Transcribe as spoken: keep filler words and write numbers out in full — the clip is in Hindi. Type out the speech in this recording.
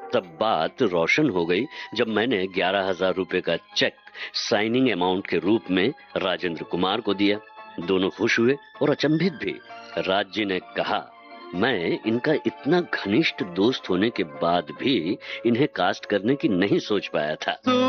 तब बात रोशन हो गई जब मैंने ग्यारह हजार रुपए का चेक साइनिंग अमाउंट के रूप में राजेंद्र कुमार को दिया। दोनों खुश हुए और अचंभित भी। राज जी ने कहा, मैं इनका इतना घनिष्ठ दोस्त होने के बाद भी इन्हें कास्ट करने की नहीं सोच पाया था।